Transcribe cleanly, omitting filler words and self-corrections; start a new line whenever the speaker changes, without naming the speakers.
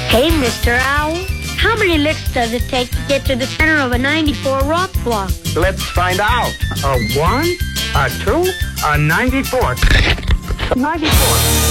Hey, Mr. Owl. How many licks does it take to get to the center of a 94 rock block?
Let's find out.
A 1, a 2, a 94. 94.